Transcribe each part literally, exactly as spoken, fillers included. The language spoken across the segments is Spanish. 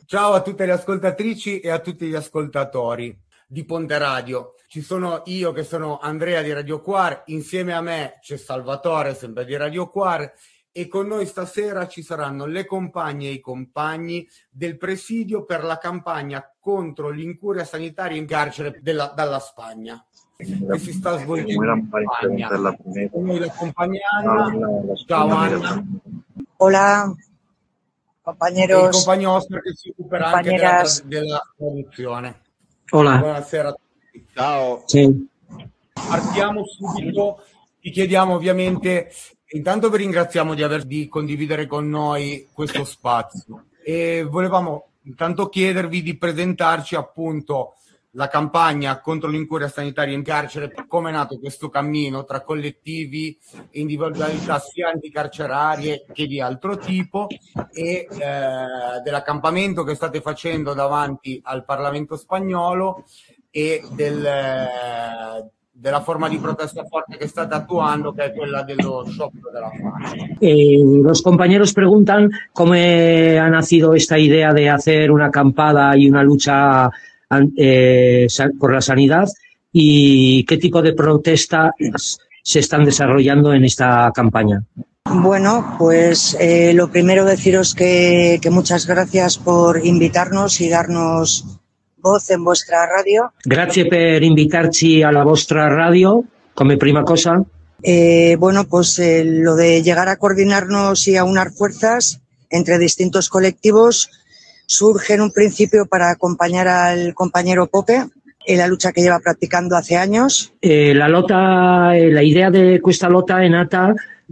Ciao a tutte le ascoltatrici e a tutti gli ascoltatori di Ponte Radio. Ci sono io che sono Andrea di Radio Quar, insieme a me c'è Salvatore, sempre di Radio Quar, e con noi stasera ci saranno le compagne e i compagni del presidio per la campagna contro l'incuria sanitaria in carcere della, dalla Spagna, che si sta svolgendo in Spagna. Con noi la compagna Anna. Ciao Anna. Hola, compañeros. E il compagno Oscar che si occuperà anche della, della traduzione. Hola. Buonasera a tutti. Ciao. Sì. Partiamo subito. Ti chiediamo ovviamente, intanto vi ringraziamo di aver di condividere con noi questo spazio e volevamo intanto chiedervi di presentarci appunto la campagna contro l'incuria sanitaria in carcere, come è nato questo cammino tra collettivi e individualità sia anticarcerarie che di altro tipo, e eh, dell'accampamento che state facendo davanti al Parlamento spagnolo e del, eh, della forma di protesta forte che state attuando, que es quella dello sciopero della fame. Eh, los compañeros preguntan cómo ha nacido esta idea de hacer una acampada y una lucha eh, por la sanidad y qué tipo de protestas se están desarrollando en esta campaña. Bueno, pues eh, lo primero deciros que, que muchas gracias por invitarnos y darnos voz en vuestra radio. Grazie per invitarci alla vostra radio, come prima cosa. Eh, bueno, pues eh, lo de llegar a coordinarnos y aunar fuerzas entre distintos colectivos surge en un principio para acompañar al compañero Pope en la lucha que lleva practicando hace años. Eh, la lotta, eh, la idea di questa lotta è nata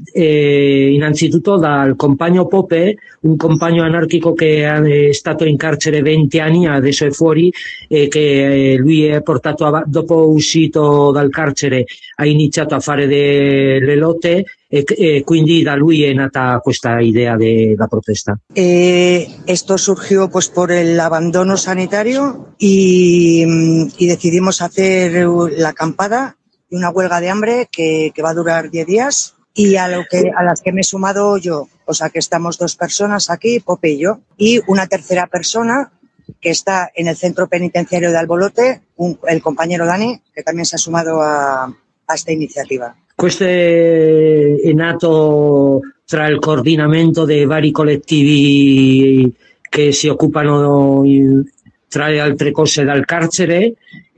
eh, innanzitutto dal compagno Pope, un compagno anarchico che è stato in carcere venti anni, adesso è fuori, e che lui è portato avanti, dopo uscito dal carcere ha iniziato a fare delle lotte e, e quindi da lui è nata questa idea della protesta. Eh, esto surgió pues por el abandono sanitario y, y decidimos hacer la acampada y una huelga de hambre que, que va a durar diez días. Y a, lo que, a las que me he sumado yo, o sea que estamos dos personas aquí, Pope y yo, y una tercera persona que está en el centro penitenciario de Albolote, un, el compañero Dani, che también se ha sumado a, a esta iniziativa. Questo è, è nato tra il coordinamento dei vari collettivi che si occupano, in, tra le altre cose, dal carcere,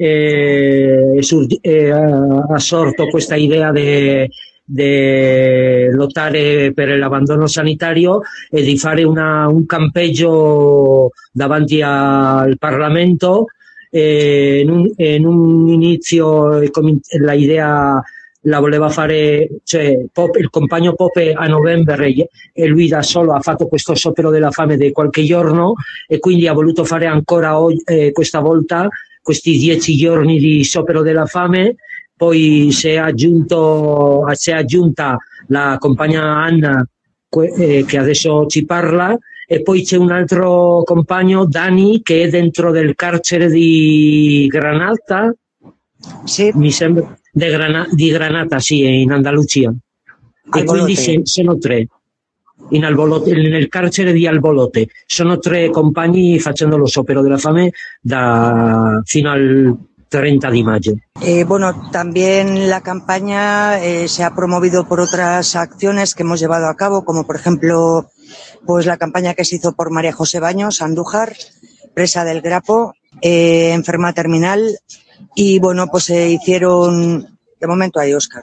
e, e ha sorto questa idea di di lottare per l'abbandono sanitario e di fare una, un campeggio davanti al Parlamento. E in, un, in un inizio la idea la voleva fare, cioè Pope, il compagno Pope a novembre, e lui da solo ha fatto questo sciopero della fame di qualche giorno e quindi ha voluto fare ancora oggi, eh, questa volta questi dieci giorni di sciopero della fame. Poi si è, aggiunto, si è aggiunta la compagna Anna eh, che adesso ci parla, e poi c'è un altro compagno, Dani, che è dentro del carcere di Granata, sì. Mi sembra, di, Grana, di Granata, sì, in Andalusia. E quindi se, sono tre, in Albolote, nel carcere di Albolote. Sono tre compagni facendo lo sciopero della fame da, fino al treinta de mayo. Eh, bueno, también la campaña eh, se ha promovido por otras acciones que hemos llevado a cabo, como por ejemplo, pues la campaña que se hizo por María José Baños, Andújar, presa del Grapo, eh, enferma terminal, y bueno, pues se hicieron, de momento hay Oscar.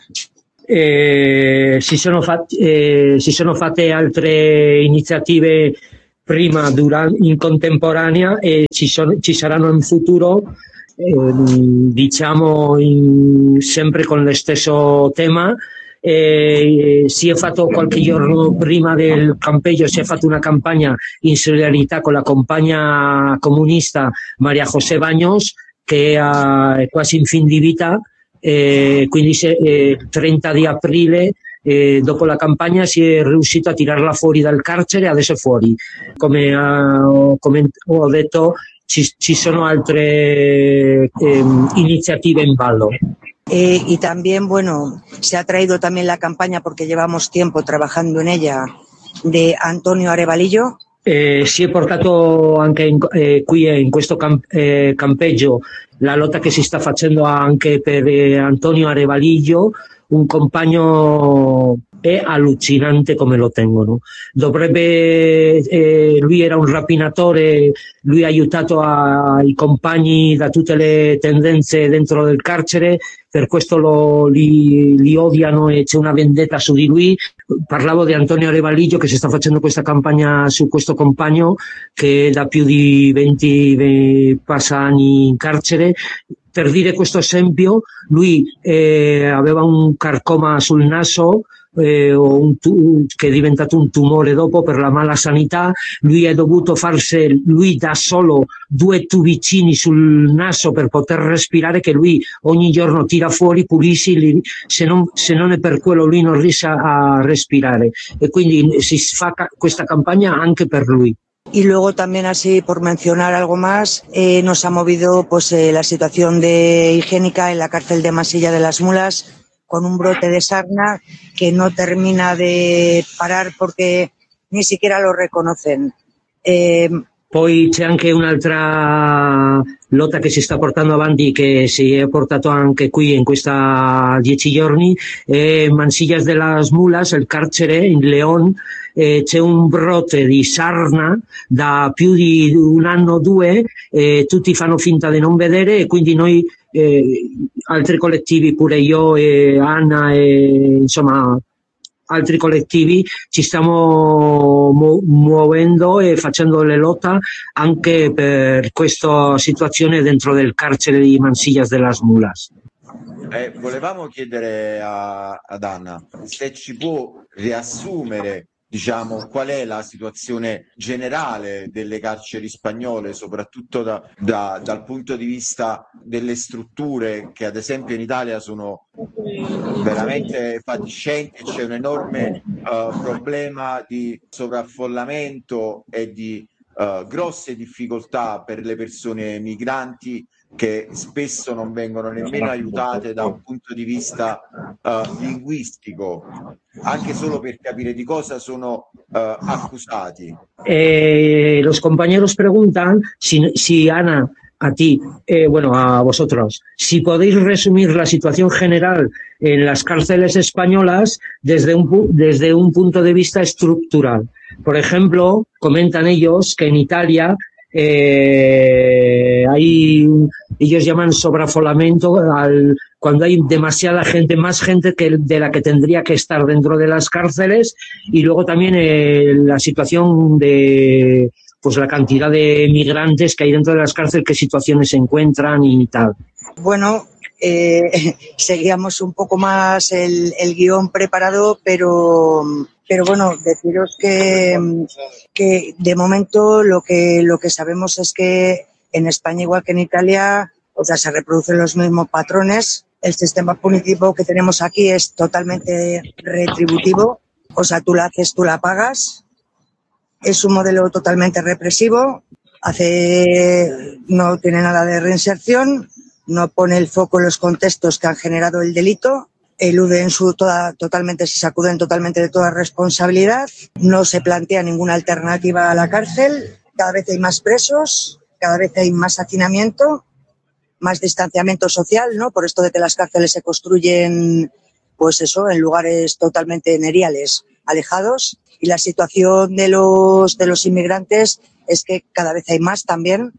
Eh, si, sono fatti, eh, si sono fatte altre iniziative prima, durante, in contemporanea, e ci, sono, ci saranno in futuro. Eh, diciamo in, sempre con lo stesso tema. Eh, si è fatto qualche giorno prima del campeggio, si è fatto una campagna in solidarietà con la compagna comunista Maria José Baños, che è quasi in fin di vita, eh, quindi se, eh, trenta di aprile, eh, dopo la campagna si è riuscito a tirarla fuori dal carcere, adesso è fuori. Come, uh, come ho detto, Ci, ci sono altre eh, iniciative en ballo. Eh, y también, bueno, se ha traído también la campaña, porque llevamos tiempo trabajando en ella, de Antonio Arevalillo, Eh, si è portato anche in, eh, qui in questo camp- eh, campeggio la lotta che si sta facendo anche per eh, Antonio Arevaliglio, un compagno è allucinante come lo tengono. Dovrebbe, eh, lui era un rapinatore, lui ha aiutato a, i compagni da tutte le tendenze dentro del carcere, per questo lo, li, li odiano e c'è una vendetta su di lui. Parlavo di Antonio Arevaliglio che si sta facendo questa campagna su questo compagno che da più di venti, venti passa anni in carcere. Per dire questo esempio, lui eh, aveva un carcoma sul naso eh, o un tu- che è diventato un tumore dopo per la mala sanità. Lui ha dovuto farsi lui da solo due tubicini sul naso per poter respirare, che lui ogni giorno tira fuori, pulisce, li, se, non, se non è per quello lui non riesce a respirare, e quindi si fa ca- questa campagna anche per lui. Y luego también, así por mencionar algo más, eh, nos ha movido pues eh, la situación de higiénica en la cárcel de Masilla de las Mulas, con un brote de sarna que no termina de parar porque ni siquiera lo reconocen. Eh, Poi c'è anche un'altra lotta che si sta portando avanti, che si è portato anche qui in questa dieci giorni, eh, Mansillas de las Mulas, il carcere in León, eh, c'è un brote di sarna da più di un anno o due, eh, tutti fanno finta di non vedere, e quindi noi, eh, altri collettivi, pure io e Anna e insomma altri collettivi, ci stiamo mu- muovendo e facendo le lotte anche per questa situazione dentro del carcere di Mansillas de las Mulas. Eh, volevamo chiedere a, ad Anna se ci può riassumere, diciamo, qual è la situazione generale delle carceri spagnole, soprattutto da, da, dal punto di vista delle strutture, che ad esempio in Italia sono veramente fatiscenti. C'è un enorme uh, problema di sovraffollamento e di uh, grosse difficoltà per le persone migranti, che spesso non vengono nemmeno aiutate da un punto di vista uh, linguistico, anche solo per capire di cosa sono uh, accusati. Eh, los compañeros preguntan si, si Ana, a ti, eh, bueno, a vosotros, si podéis resumir la situación general en las cárceles españolas desde un, desde un punto de vista estructural. Por ejemplo, comentan ellos que en Italia eh, hay, ellos llaman sobreaffolamiento al, cuando hay demasiada gente, más gente que de la que tendría que estar dentro de las cárceles, y luego también eh, la situación de pues la cantidad de migrantes que hay dentro de las cárceles, qué situaciones se encuentran y tal. Bueno, eh, seguíamos un poco más el, el guión preparado, pero, pero bueno, deciros que, que de momento lo que, lo que sabemos es que en España, igual que en Italia, o sea, se reproducen los mismos patrones. El sistema punitivo que tenemos aquí es totalmente retributivo, o sea, tú la haces, tú la pagas. Es un modelo totalmente represivo, hace, no tiene nada de reinserción, no pone el foco en los contextos que han generado el delito, eluden su toda, totalmente, se sacuden totalmente de toda responsabilidad, no se plantea ninguna alternativa a la cárcel, cada vez hay más presos, cada vez hay más hacinamiento, más distanciamiento social, ¿no? Por esto de que las cárceles se construyen, pues eso, en lugares totalmente neriales, alejados. Y la situación de los, de los inmigrantes es que cada vez hay más también.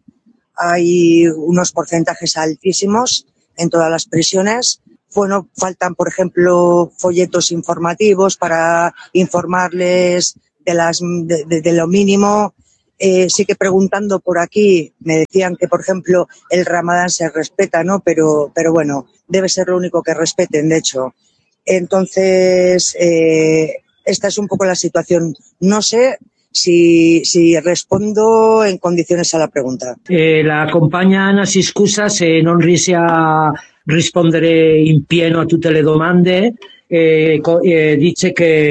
Hay unos porcentajes altísimos en todas las prisiones. Bueno, faltan, por ejemplo, folletos informativos para informarles de, las, de, de, de lo mínimo. Eh, sí que preguntando por aquí me decían que, por ejemplo, el Ramadán se respeta, ¿no? Pero, pero bueno, debe ser lo único que respeten, de hecho. Entonces, eh, esta es un poco la situación. No sé si, si rispondo in condizioni alla pregunta. Eh, la compagna Anna si scusa se non riesce a rispondere in pieno a tutte le domande, e eh, dice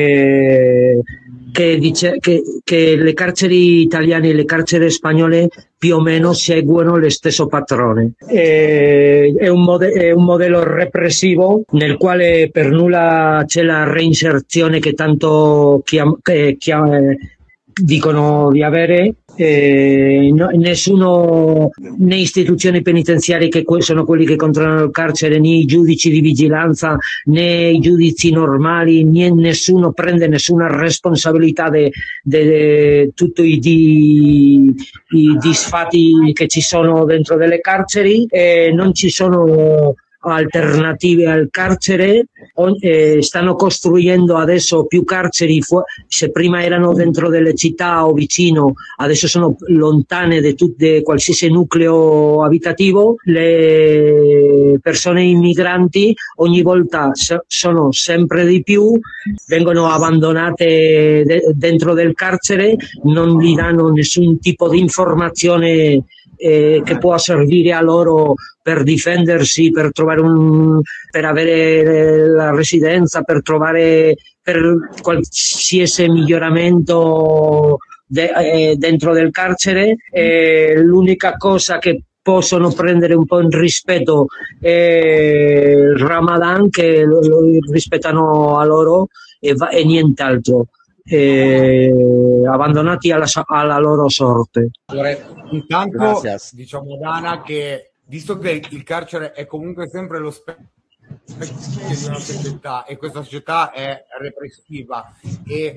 che che dice che, che le carceri italiane e le carceri spagnole più o meno seguono lo stesso patrone. Eh, è, un mode- è un modello repressivo nel quale per nulla c'è la reinserzione che tanto chiam- che chiam- dicono di avere, eh, no, nessuno, né istituzioni penitenziarie che sono quelli che controllano il carcere, né i giudici di vigilanza, né i giudizi normali, né nessuno prende nessuna responsabilità di tutti i, di, i disfatti che ci sono dentro delle carceri, eh, non ci sono alternative al carcere, eh, stanno costruendo adesso più carceri, se prima erano dentro delle città o vicino, adesso sono lontane da qualsiasi nucleo abitativo. Le persone immigranti ogni volta sono sempre di più, vengono abbandonate de- dentro del carcere, non gli danno nessun tipo di informazione Eh, che può servire a loro per difendersi, per trovare un, per avere la residenza, per trovare per qualsiasi miglioramento de, eh, dentro del carcere. Eh, l'unica cosa che possono prendere un po' in rispetto è il Ramadan, che lo, lo rispettano a loro, e, va, e nient'altro. Eh, abbandonati alla, alla loro sorte. Intanto Gracias. Diciamo Dana che visto che il carcere è comunque sempre lo specchio di una società e questa società è repressiva e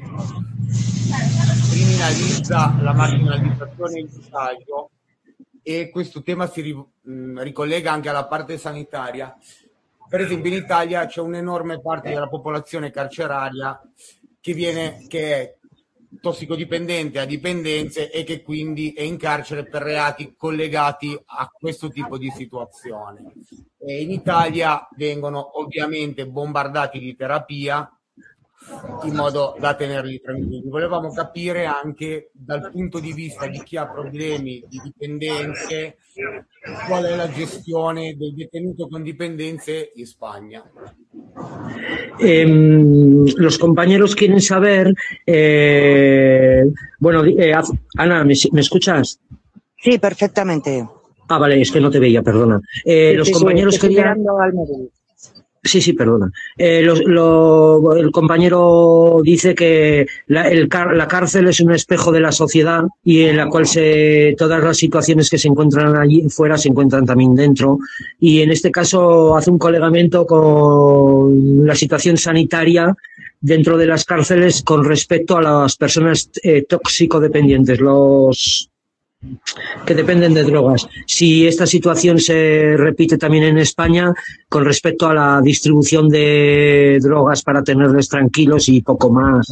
criminalizza la marginalizzazione e il disagio, e questo tema si ri, mh, ricollega anche alla parte sanitaria. Per esempio in Italia c'è un'enorme parte della popolazione carceraria che viene che è tossicodipendente, a dipendenze, e che quindi è in carcere per reati collegati a questo tipo di situazione. E in Italia vengono ovviamente bombardati di terapia in modo da tenerli tranquilli. Volevamo capire anche dal punto di vista di chi ha problemi di dipendenze qual è la gestione del detenuto con dipendenze in Spagna. Eh, los compañeros quieren saber, eh, bueno, eh, Ana, ¿me, ¿me escuchas? Sí, perfectamente. Ah, vale, es que no te veía, perdona. Eh, sí, los sí, compañeros sí, querían... Sí, sí, perdona. Eh, lo, lo, el compañero dice que la, el car, la cárcel es un espejo de la sociedad y en la cual se, todas las situaciones que se encuentran allí fuera se encuentran también dentro. Y en este caso hace un colegamiento con la situación sanitaria dentro de las cárceles con respecto a las personas eh, toxicodependientes, los que dependen de drogas. Si esta situación se repite también en España con respecto a la distribución de drogas para tenerles tranquilos y poco más.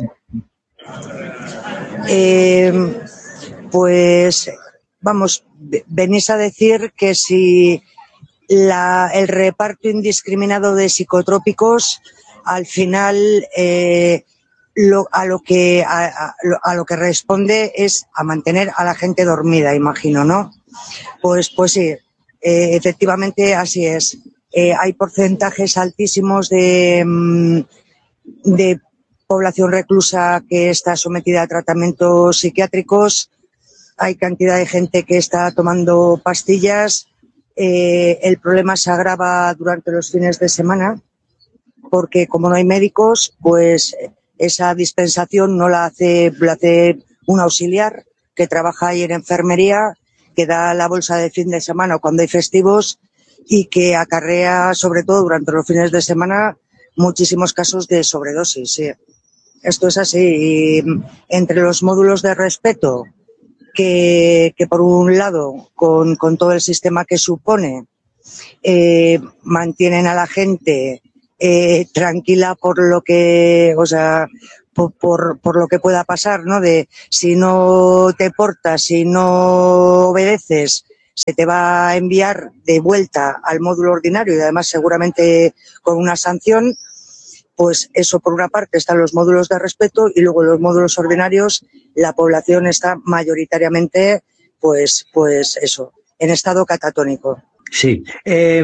Eh, pues vamos, venís a decir que si la, el reparto indiscriminado de psicotrópicos al final eh, Lo, a lo que a, a, a lo que responde es a mantener a la gente dormida, imagino, ¿no? Pues pues sí, eh, efectivamente así es. Eh, hay porcentajes altísimos de, de población reclusa que está sometida a tratamientos psiquiátricos. Hay cantidad de gente que está tomando pastillas. Eh, el problema se agrava durante los fines de semana porque como no hay médicos, pues esa dispensación no la hace, la hace un auxiliar que trabaja ahí en enfermería, que da la bolsa de fin de semana o cuando hay festivos y que acarrea, sobre todo durante los fines de semana, muchísimos casos de sobredosis. Sí. Esto es así. Y entre los módulos de respeto, que, que por un lado, con, con todo el sistema que supone, eh, mantienen a la gente Eh, tranquila por lo que, o sea, por, por, por lo que pueda pasar, ¿no? De si no te portas, si no obedeces, se te va a enviar de vuelta al módulo ordinario y además seguramente con una sanción. Pues eso por una parte están los módulos de respeto y luego los módulos ordinarios la población está mayoritariamente, pues, pues eso, en estado catatónico. Sí, eh,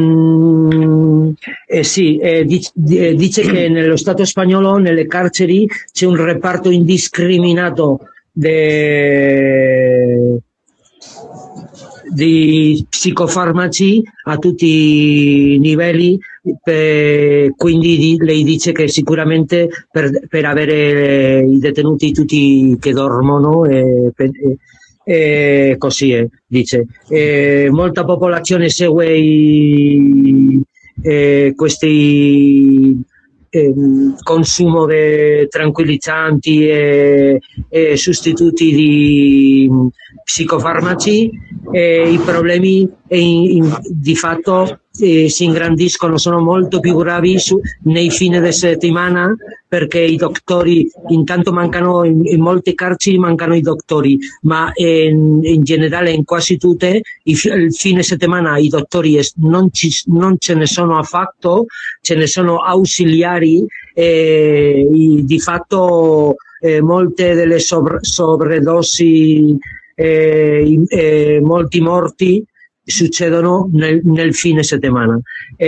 eh, sì eh, dice, dice che nello Stato spagnolo, nelle carceri, c'è un reparto indiscriminato de, di psicofarmaci a tutti i livelli, per, quindi di, lei dice che sicuramente per, per avere i detenuti tutti che dormono e, per, e così è, dice. E molta popolazione segue i, e questi eh, consumo di tranquillizzanti e, e sostituti di psicofarmaci, e i problemi e in, in, di fatto eh, si ingrandiscono, sono molto più gravi su, nei fine di settimana, perché i dottori intanto mancano in, in molte carceri, mancano i dottori, ma in, in generale in quasi tutte i, il fine settimana i dottori non, ci, non ce ne sono affatto, ce ne sono ausiliari, e i, di fatto eh, molte delle sovra, sovradosi e, e molti morti succedono nel, nel fine settimana.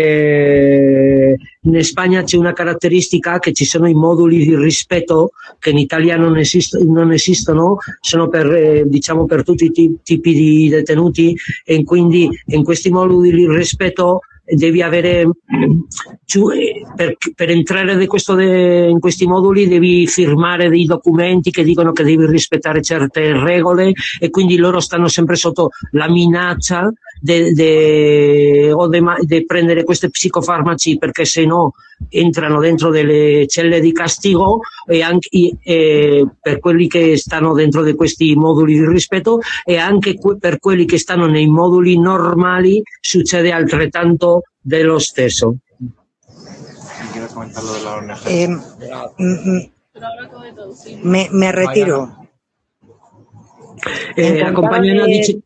E in Spagna c'è una caratteristica, che ci sono i moduli di rispetto che in Italia non, esist- non esistono, sono per, eh, diciamo, per tutti i t- tipi di detenuti, e quindi in questi moduli di rispetto devi avere, per, per entrare di questo de, in questi moduli devi firmare dei documenti che dicono che devi rispettare certe regole, e quindi loro stanno sempre sotto la minaccia de, de, o di prendere questi psicofarmaci, perché se no entrano dentro delle celle di castigo, e anche e per quelli che stanno dentro di questi moduli di rispetto, e anche per quelli che stanno nei moduli normali succede altrettanto dello stesso. Eh, me, me retiro. Eh, la compagna de... dice...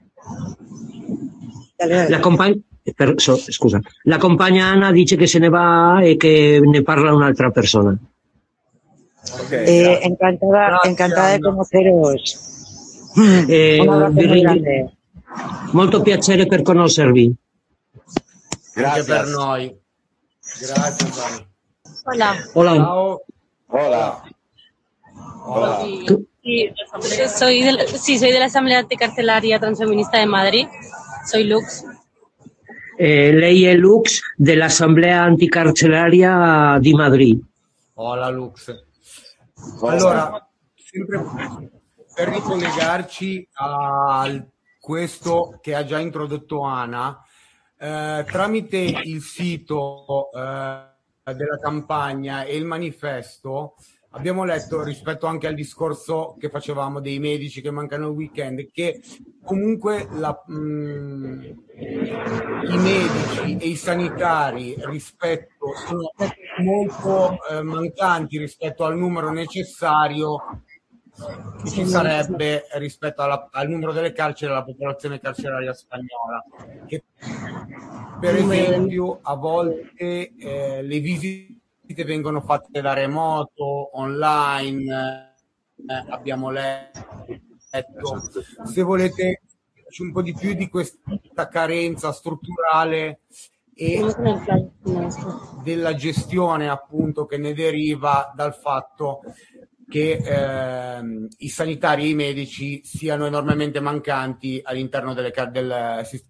Dale, dale. La compagna... Per, so, scusa, la compagna Anna dice che se ne va e che ne parla un'altra persona. Okay, eh, encantada, gracias, encantada de conoceros. Eh, Un abrazo muy grande. Molto piacere per conoscervi. Grazie per noi. Grazie, Dani. Hola. Hola. Ciao. Hola. Hola. Sí, sí, soy de la, sí, soy de la Asamblea Anticarcelaria Transfeminista de Madrid. Soy Lux. Eh, lei è Lux dell'Assemblea Anticarcelaria di Madrid. Hola Lux. Allora, sempre per ricollegarci a questo che ha già introdotto Ana, eh, tramite il sito eh, della campagna e il manifesto abbiamo letto, rispetto anche al discorso che facevamo dei medici che mancano il weekend, che comunque la, mh, i medici e i sanitari rispetto sono molto eh, mancanti rispetto al numero necessario che ci sarebbe rispetto alla, al numero delle carceri e alla popolazione carceraria spagnola, che per esempio a volte eh, le visite vengono fatte da remoto, online, eh, abbiamo letto. Se volete un po' di più di questa carenza strutturale e della gestione appunto che ne deriva dal fatto che eh, i sanitari e i medici siano enormemente mancanti all'interno delle, del sistema.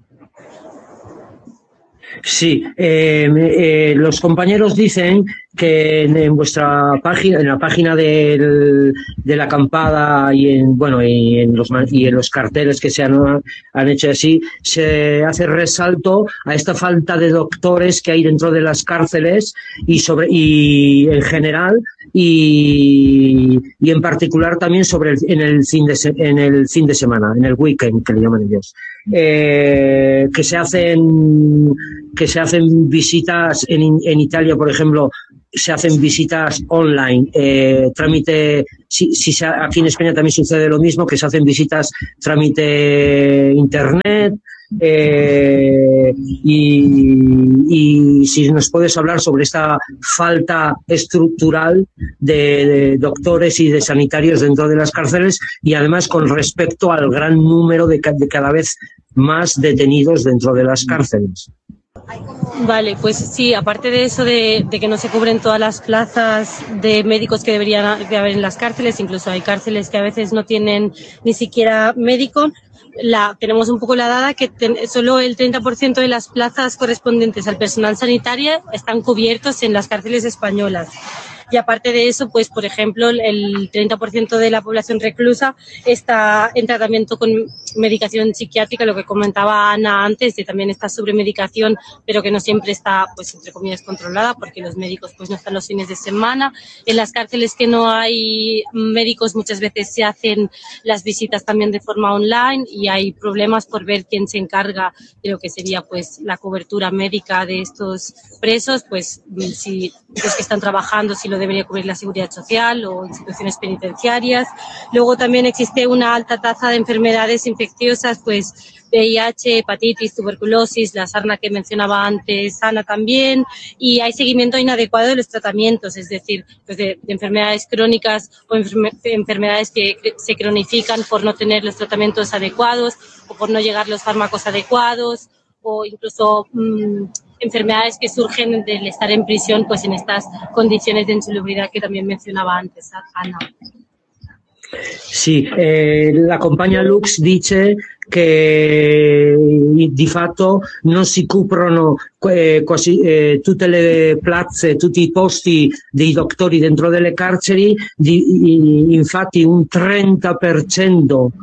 Sí, eh, eh, los compañeros dicen que en vuestra página, en la página del, de la acampada y en bueno y en los y en los carteles que se han, han hecho así, se hace resalto a esta falta de doctores que hay dentro de las cárceles y sobre y en general y, y en particular también sobre el, en el fin de en el fin de semana, en el weekend que le llaman ellos, eh, que se hacen que se hacen visitas en, en Italia, por ejemplo, se hacen visitas online, eh, trámite, si, si se, aquí en España también sucede lo mismo, que se hacen visitas trámite internet, eh, y, y si nos puedes hablar sobre esta falta estructural de, de doctores y de sanitarios dentro de las cárceles, y además con respecto al gran número de, de cada vez más detenidos dentro de las cárceles. Vale, pues sí, aparte de eso de, de que no se cubren todas las plazas de médicos que deberían haber en las cárceles, incluso hay cárceles que a veces no tienen ni siquiera médico, la, tenemos un poco la dada que ten, solo el treinta por ciento de las plazas correspondientes al personal sanitario están cubiertos en las cárceles españolas. Y aparte de eso, pues por ejemplo, el treinta por ciento de la población reclusa está en tratamiento con medicación psiquiátrica, lo que comentaba Ana antes, de también esta sobremedicación, pero que no siempre está, pues entre comillas, controlada, porque los médicos pues no están los fines de semana. En las cárceles que no hay médicos muchas veces se hacen las visitas también de forma online y hay problemas por ver quién se encarga de lo que sería pues la cobertura médica de estos presos, pues si los que están trabajando, si lo debería cubrir la Seguridad Social o instituciones penitenciarias. Luego también existe una alta tasa de enfermedades infecciosas, pues V I H, hepatitis, tuberculosis, la sarna que mencionaba antes Ana también, y hay seguimiento inadecuado de los tratamientos, es decir, pues de, de enfermedades crónicas o enferme, enfermedades que se cronifican por no tener los tratamientos adecuados o por no llegar los fármacos adecuados o incluso mmm, enfermedades que surgen del estar en prisión, pues en estas condiciones de insalubridad que también mencionaba antes Ana. Sì, eh, la compagna Lux dice che di fatto non si coprono eh, quasi eh, tutte le piazze, tutti i posti dei dottori dentro delle carceri, di, infatti un trenta per cento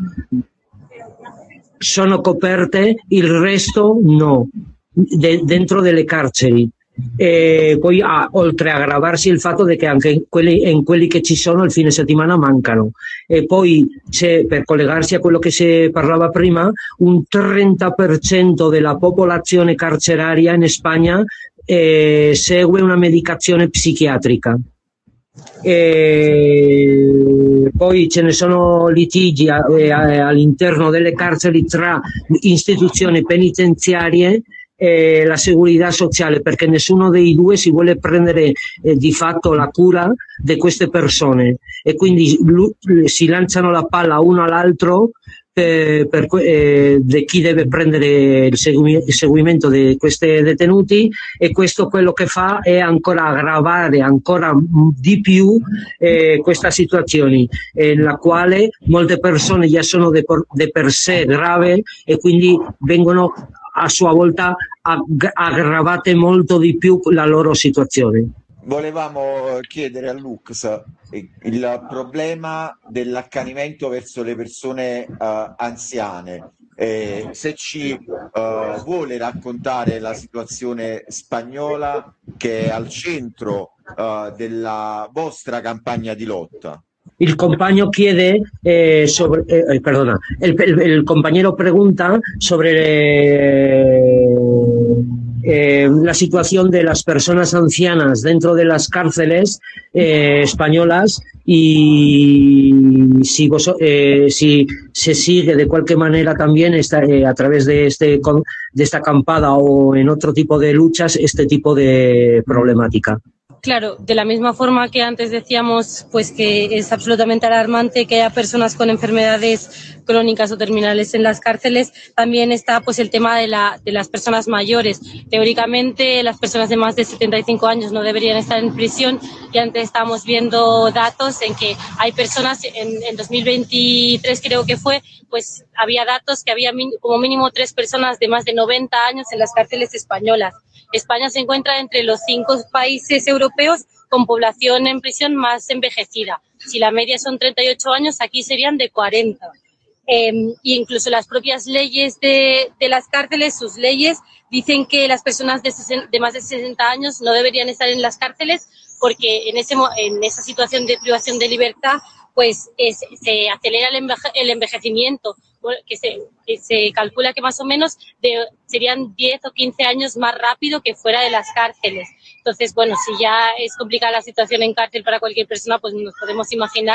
sono coperte, il resto no, de, dentro delle carceri. E poi ah, oltre a aggravarsi il fatto che anche in quelli, in quelli che ci sono il fine settimana mancano, e poi c'è, per collegarsi a quello che si parlava prima, un trenta per cento della popolazione carceraria in Spagna eh, segue una medicazione psichiatrica. E poi ce ne sono litigi a, a, all'interno delle carceri tra istituzioni penitenziarie e la segurità sociale, perché nessuno dei due si vuole prendere eh, di fatto la cura di queste persone e quindi lu- si lanciano la palla uno all'altro per, per, eh, di chi deve prendere il, segui- il seguimento di questi detenuti, e questo quello che fa è ancora aggravare ancora di più eh, questa situazione nella quale molte persone già sono di per sé grave e quindi vengono a sua volta agg- aggravate molto di più la loro situazione. Volevamo chiedere a Lux il problema dell'accanimento verso le persone uh, anziane, eh, se ci uh, vuole raccontare la situazione spagnola che è al centro uh, della vostra campagna di lotta. Il compañero chiede eh, sobre, eh, perdona, el, el, el compañero pregunta sobre eh, eh, la situación de las personas ancianas dentro de las cárceles eh, españolas y si, vos, eh, si se sigue de cualquier manera también esta, eh, a través de, este, de esta acampada o en otro tipo de luchas este tipo de problemática. Claro, de la misma forma que antes decíamos pues que es absolutamente alarmante que haya personas con enfermedades crónicas o terminales en las cárceles, también está pues el tema de, la, de las personas mayores. Teóricamente las personas de más de setenta y cinco años no deberían estar en prisión y antes estábamos viendo datos en que hay personas, en, en dos mil veintitrés creo que fue, pues había datos que había min, como mínimo tres personas de más de noventa años en las cárceles españolas. España se encuentra entre los cinco países europeos con población en prisión más envejecida. Si la media son treinta y ocho años, aquí serían de cuarenta. Eh, y incluso las propias leyes de, de las cárceles, sus leyes, dicen que las personas de, de más de sesenta años no deberían estar en las cárceles porque en, ese, en esa situación de privación de libertad pues es, se acelera el, enveje, el envejecimiento, que se, que se calcula que más o menos de, serían diez o quince años más rápido que fuera de las cárceles. Entonces, bueno, si ya es complicada la situación en cárcel para cualquier persona, pues nos podemos imaginar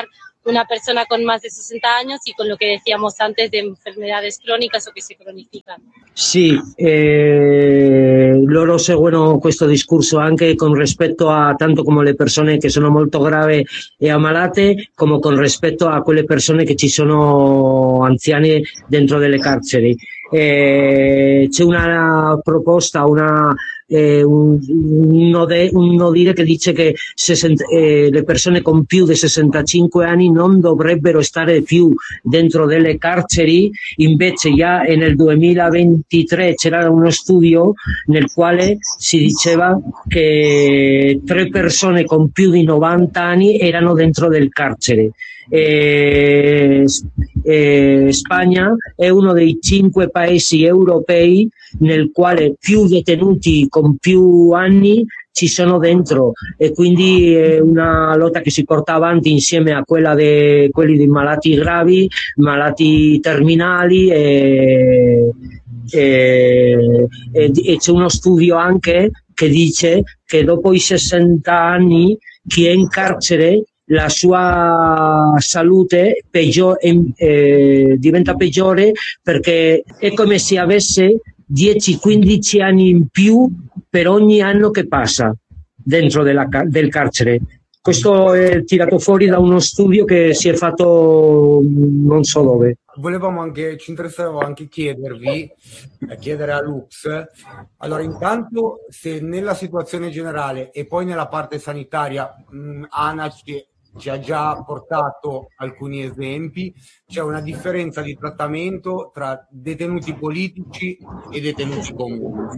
una persona con más de sessanta años y con lo que decíamos antes de enfermedades crónicas o che si cronificano. Sì, eh, loro seguono questo discorso anche con rispetto a tanto come le persone che sono molto grave e ammalate, come con rispetto a quelle persone che ci sono anziane dentro delle carceri. Eh, c'è una proposta, una, eh, un, uno, de, uno dire che dice che sessanta, eh, le persone con più di sessantacinque anni non dovrebbero stare più dentro delle carceri, invece già nel duemilaventitré c'era uno studio nel quale si diceva che tre persone con più di novanta anni erano dentro del carcere. Eh, eh, Spagna è uno dei cinque paesi europei nel quale più detenuti con più anni ci sono dentro, e quindi è una lotta che si porta avanti insieme a quella di quelli di malati gravi, malati terminali e, e, e, e c'è uno studio anche che dice che dopo i sessanta anni chi è in carcere la sua salute peggiore, eh, diventa peggiore, perché è come se avesse dieci quindici anni in più per ogni anno che passa dentro della, del carcere. Questo è tirato fuori da uno studio che si è fatto non so dove. Volevamo anche, ci interessava anche chiedervi, eh, chiedere a Lux, allora intanto se nella situazione generale e poi nella parte sanitaria, mh, Ana ci, ci ha già portato alcuni esempi, c'è una differenza di trattamento tra detenuti politici e detenuti comuni.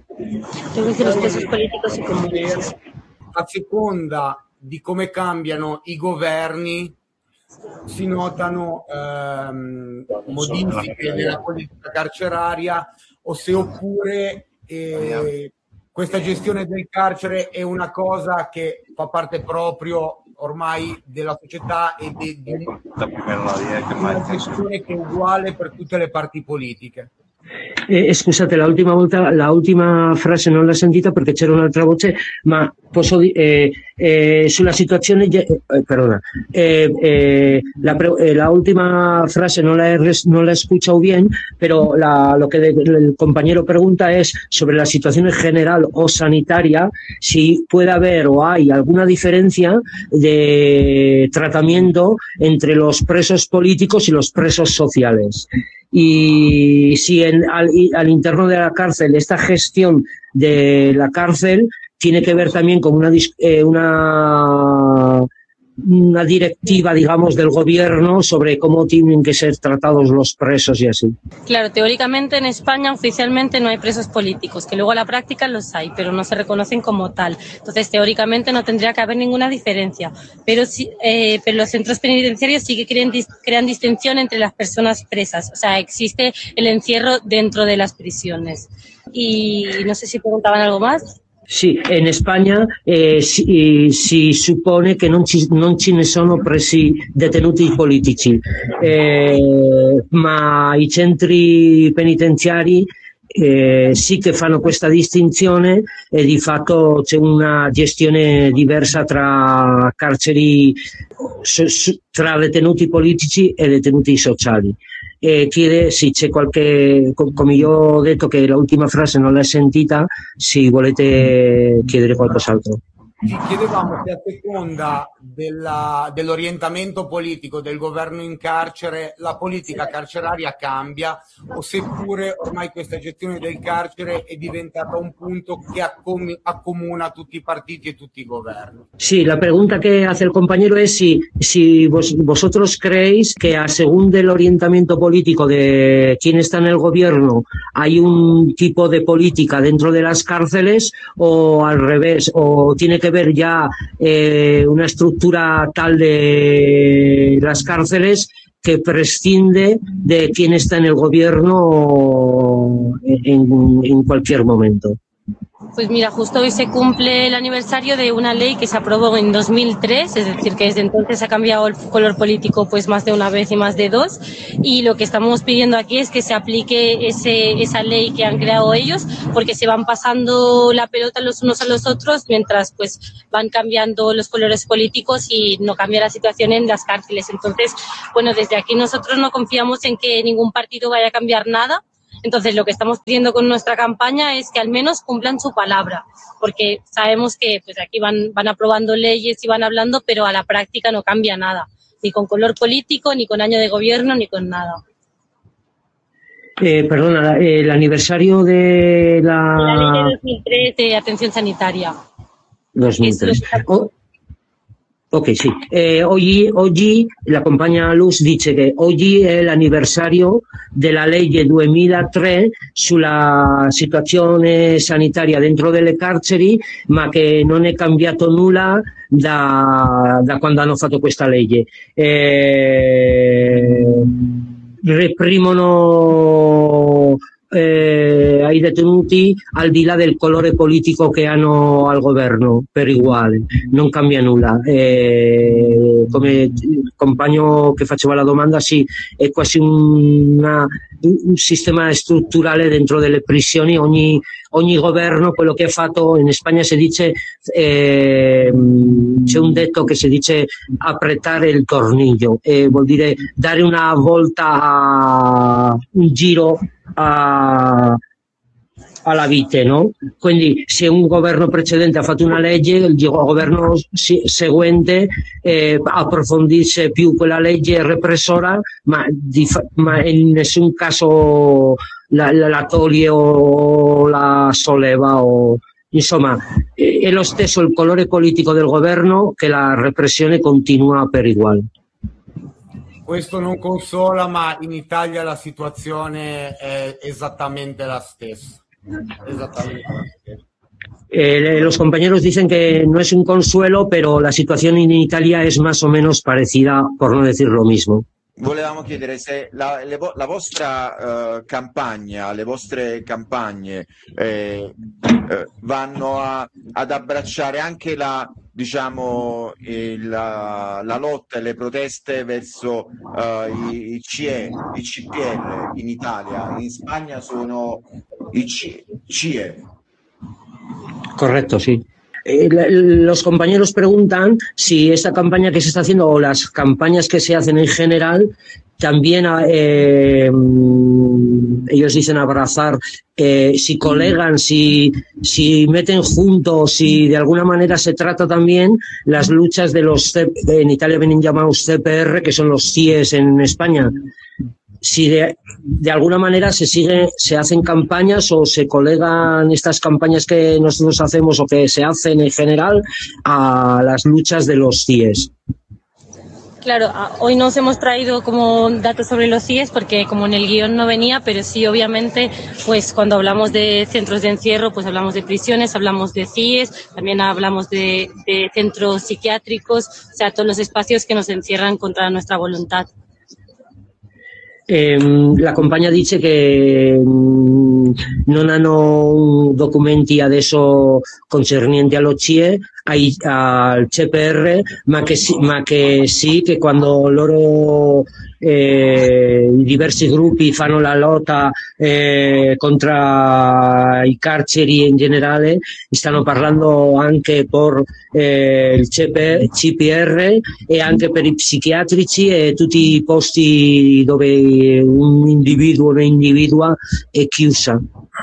A seconda di come cambiano i governi si notano ehm, modifiche nella politica carceraria, o se oppure eh, questa gestione del carcere è una cosa che fa parte proprio ormai della società e di, di una gestione che è uguale per tutte le parti politiche. Eh, scusate, la ultima volta, la ultima frase non l'ho sentita perché c'era un'altra voce, ma posso dire eh, eh, sulla situazione, eh, perdona, eh, eh, la, eh, la última frase no la, he, no la he escuchado bien, pero la, lo que de, el compañero pregunta es sobre la situación general o sanitaria, si puede haber o hay alguna diferencia de tratamiento entre los presos políticos y los presos sociales. Y si en, al, al interno de la cárcel esta gestión de la cárcel tiene que ver también con una, eh, una, una directiva, digamos, del gobierno sobre cómo tienen que ser tratados los presos y así. Claro, teóricamente en España oficialmente no hay presos políticos, que luego a la práctica los hay, pero no se reconocen como tal. Entonces, teóricamente no tendría que haber ninguna diferencia, pero, sí, eh, pero los centros penitenciarios sí que crean, crean distinción entre las personas presas. O sea, existe el encierro dentro de las prisiones. Y no sé si preguntaban algo más. Sì, in Spagna eh, si, si suppone che non ci, non ci ne sono presi detenuti politici, eh, ma i centri penitenziari eh, sì che fanno questa distinzione, e di fatto c'è una gestione diversa tra carceri, tra detenuti politici e detenuti sociali. E chiede se c'è qualche, come io ho detto che l'ultima frase non l'ho sentita, se volete chiedere qualcos'altro. Ci chiedevamo se a seconda della, dell'orientamento politico del governo in carcere la politica carceraria cambia, o seppure ormai questa gestione del carcere è diventata un punto que accom- accomuna tutti i partiti e tutti i governi. Sí, la pregunta que hace el compañero es si, si vos, vosotros creéis que a según del orientamiento político de quién está en el gobierno hay un tipo de política dentro de las cárceles, o al revés, o tiene que ver ya eh, una estructura tal de las cárceles que prescinde de quién está en el gobierno en, en cualquier momento. Pues mira, justo hoy se cumple el aniversario de una ley que se aprobó en dos mil tres, es decir, que desde entonces ha cambiado el color político pues más de una vez y más de dos, y lo que estamos pidiendo aquí es que se aplique ese, esa ley que han creado ellos, porque se van pasando la pelota los unos a los otros mientras pues van cambiando los colores políticos y no cambia la situación en las cárceles. Entonces, bueno, desde aquí nosotros no confiamos en que ningún partido vaya a cambiar nada. Entonces, lo que estamos pidiendo con nuestra campaña es que al menos cumplan su palabra, porque sabemos que pues aquí van, van aprobando leyes y van hablando, pero a la práctica no cambia nada, ni con color político, ni con año de gobierno, ni con nada. Eh, perdona, el aniversario de la... La ley de dos mil tres de atención sanitaria. dos mil tres. Oh. Ok, sì. Eh, oggi, oggi la compagna Luz dice che oggi è l'anniversario della legge duemilatré sulla situazione sanitaria dentro delle carceri, ma che non è cambiato nulla da, da quando hanno fatto questa legge. Eh, reprimono eh, ai detenuti al di là del colore politico che hanno al governo, per uguale, non cambia nulla. Eh, come il compagno che faceva la domanda, sì, è quasi una, un sistema strutturale dentro delle prigioni. Ogni, ogni governo, quello che ha fatto in Spagna si dice, eh, c'è un detto che si dice apretare il tornillo, eh, vuol dire dare una volta, a, un giro a, alla vite, no? Quindi se un governo precedente ha fatto una legge, il governo seguente eh, approfondisce più quella legge repressora, ma, di, ma in nessun caso la, la, la toglie o la solleva o... Insomma, è lo stesso il colore politico del governo che la repressione continua per uguale. Questo non consola, ma in Italia la situazione è esattamente la stessa. Exactamente. Eh, los compañeros dicen que no es un consuelo, pero la situación en Italia es más o menos parecida, por no decir lo mismo. Volevamo chiedere se la, le, la vostra uh, campagna, le vostre campagne eh, eh, vanno a, ad abbracciare anche la, diciamo, il, la, la lotta e le proteste verso uh, i, i C E, i C P R in Italia. In Spagna sono i C E. Correcto, sí. Eh, los compañeros preguntan si esta campaña que se está haciendo o las campañas que se hacen en general también eh, ellos dicen abrazar, eh, si colegan, si, si meten juntos, si de alguna manera se trata también las luchas de los, en Italia vienen llamados C P R, que son los C I E S en España. Si de, de alguna manera se sigue, se hacen campañas o se colegan estas campañas que nosotros hacemos o que se hacen en general a las luchas de los C I E S. Claro, hoy nos hemos traído como datos sobre los C I E S porque como en el guión no venía, pero sí obviamente pues cuando hablamos de centros de encierro pues hablamos de prisiones, hablamos de C I E S, también hablamos de, de centros psiquiátricos, o sea, todos los espacios que nos encierran contra nuestra voluntad. Eh, la compagna dice che mh, non hanno documenti adesso concernienti allo C I E, ai, al C P R, ma che, sì, ma che sì, che quando loro eh, i diversi gruppi fanno la lotta eh, contro i carceri in generale, stanno parlando anche per eh, il C P R e anche per i psichiatrici e tutti i posti dove un individuo o individua è chiusa.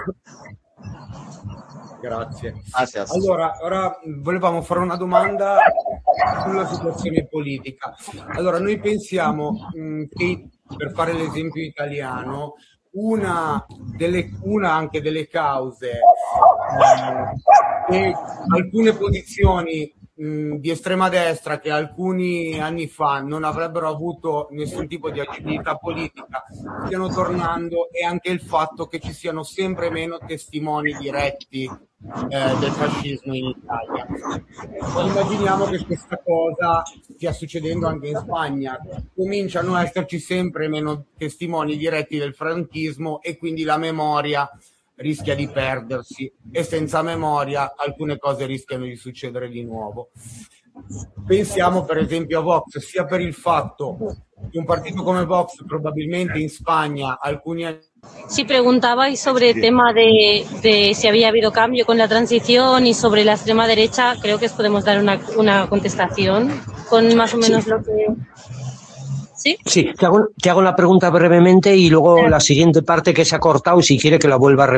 Grazie. Allora, ora volevamo fare una domanda sulla situazione politica. Allora, noi pensiamo mh, che, per fare l'esempio italiano, una, delle, una anche delle cause mh, che alcune posizioni mh, di estrema destra che alcuni anni fa non avrebbero avuto nessun tipo di agibilità politica stiano tornando, e anche il fatto che ci siano sempre meno testimoni diretti Eh, del fascismo in Italia. Immaginiamo che questa cosa stia succedendo anche in Spagna, cominciano a esserci sempre meno testimoni diretti del franchismo e quindi la memoria rischia di perdersi e senza memoria alcune cose rischiano di succedere di nuovo. Pensiamo per esempio a Vox, sia per il fatto che un partito come Vox probabilmente in Spagna alcuni anni... Sí, preguntabais sobre el tema de, de si había habido cambio con la transición y sobre la extrema derecha. Creo que os podemos dar una, una contestación con más o menos sí. Lo que... ¿Sí? Sí, te hago, te hago la pregunta brevemente y luego la siguiente parte que se ha cortado, si quiere que la vuelva a repetir.